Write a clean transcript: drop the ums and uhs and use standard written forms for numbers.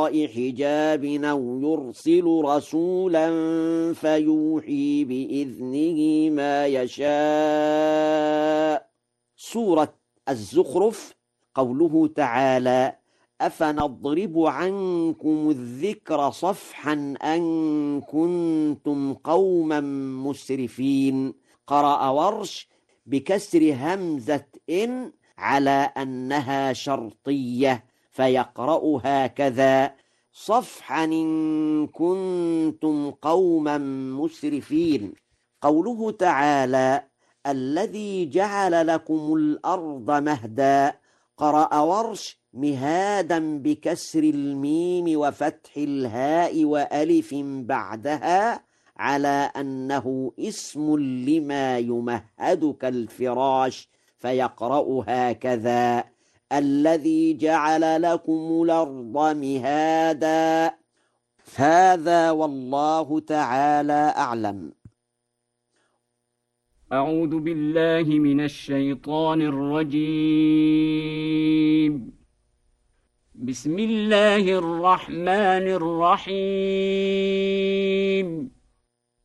حجاب أو يرسل رسولا فيوحي بإذنه ما يشاء. سورة الزخرف. قوله تعالى: أفنضرب عنكم الذكر صفحا أن كنتم قوما مسرفين. قرأ ورش بكسر همزة إن على أنها شرطية، فيقرأ هكذا: صفحا إن كنتم قوما مسرفين. قوله تعالى: الذي جعل لكم الأرض مهدا. قرأ ورش مهادا بكسر الميم وفتح الهاء وألف بعدها على أنه اسم لما يمهد كالفراش، فيقرأ هكذا: الذي جعل لكم الأرض مهادا. هذا والله تعالى أعلم. أعوذ بالله من الشيطان الرجيم. بسم الله الرحمن الرحيم.